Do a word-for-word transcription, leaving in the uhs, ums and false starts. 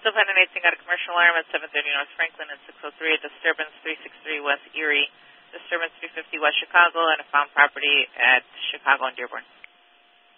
Still pending anything got a commercial alarm at seven thirty North Franklin and six oh three, a disturbance three sixty-three West Erie, disturbance three fifty West Chicago, and a found property at Chicago and Dearborn.